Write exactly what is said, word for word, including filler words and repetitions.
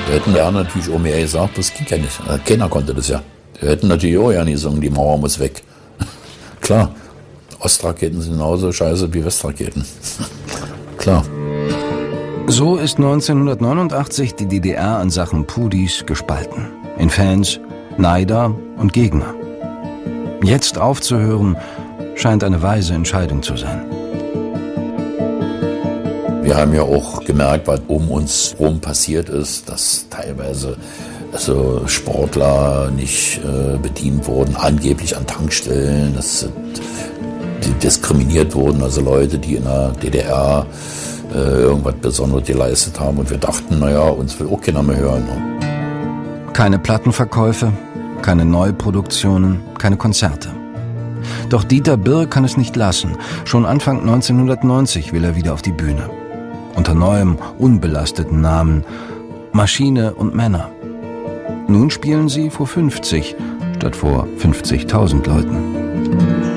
Wir hätten ja natürlich auch mehr gesagt, das ging ja nicht. Keiner konnte das ja. Wir hätten natürlich auch ja nicht gesungen, die Mauer muss weg. Klar, Ostraketen sind genauso scheiße wie Westraketen. Klar. So ist neunzehnhundertneunundachtzig die D D R an Sachen Pudis gespalten. In Fans, Neider und Gegner. Jetzt aufzuhören, scheint eine weise Entscheidung zu sein. Wir haben ja auch gemerkt, was um uns herum passiert ist, dass teilweise also Sportler nicht äh, bedient wurden, angeblich an Tankstellen, dass die diskriminiert wurden, also Leute, die in der D D R äh, irgendwas Besonderes geleistet haben. Und wir dachten, naja, uns will auch keiner mehr hören. Keine Plattenverkäufe, keine Neuproduktionen, keine Konzerte. Doch Dieter Birr kann es nicht lassen. Schon Anfang neunzehnhundertneunzig will er wieder auf die Bühne. Unter neuem, unbelasteten Namen Maschine und Männer. Nun spielen sie vor fünfzig statt vor fünfzigtausend Leuten.